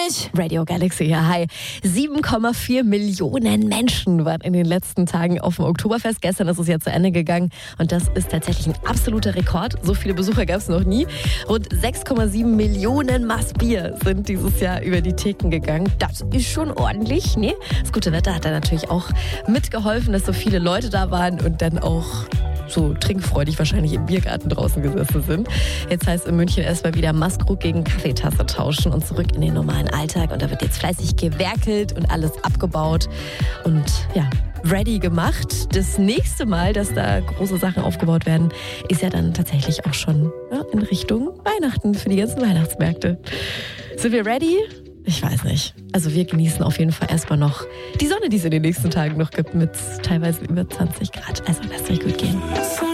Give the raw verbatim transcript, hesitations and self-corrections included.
mich. Radio Galaxy, ja, hi. sieben Komma vier Millionen Menschen waren in den letzten Tagen auf dem Oktoberfest. Gestern ist es ja zu Ende gegangen und das ist tatsächlich ein absoluter Rekord. So viele Besucher gab es noch nie. Rund sechs Komma sieben Millionen Maß Bier sind dieses Jahr über die Theken gegangen. Das ist schon ordentlich, ne? Das gute Wetter hat da natürlich auch mitgeholfen, dass so viele Leute da waren und dann auch so trinkfreudig wahrscheinlich im Biergarten draußen gesessen sind. Jetzt heißt es in München erstmal wieder Maßkrug gegen Kaffeetasse tauschen und zurück in den normalen Alltag. Und da wird jetzt fleißig gewerkelt und alles abgebaut und ja, ready gemacht. Das nächste Mal, dass da große Sachen aufgebaut werden, ist ja dann tatsächlich auch schon ja, in Richtung Weihnachten für die ganzen Weihnachtsmärkte. Sind wir ready? Ich weiß nicht. Also wir genießen auf jeden Fall erstmal noch die Sonne, die es in den nächsten Tagen noch gibt, mit teilweise über zwanzig Grad. Also lasst euch gut gehen.